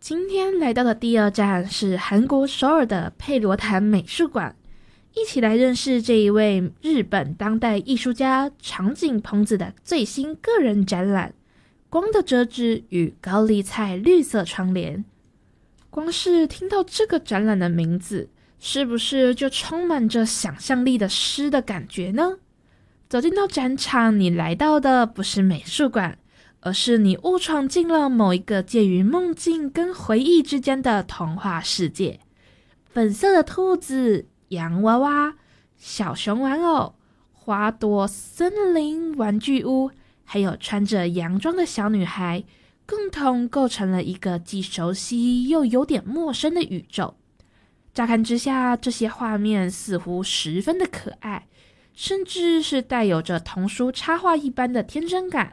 今天来到的第二站是韩国首尔的佩罗潭美术馆，一起来认识这一位日本当代艺术家长井朋子的最新个人展览《光的折纸与高丽菜绿色窗帘》。光是听到这个展览的名字，是不是就充满着想象力的诗的感觉呢？走进到展场，你来到的不是美术馆，而是你误闯进了某一个介于梦境跟回忆之间的童话世界。粉色的兔子、洋娃娃、小熊玩偶、花朵、森林、玩具屋，还有穿着洋装的小女孩，共同构成了一个既熟悉又有点陌生的宇宙。乍看之下，这些画面似乎十分的可爱，甚至是带有着童书插画一般的天真感。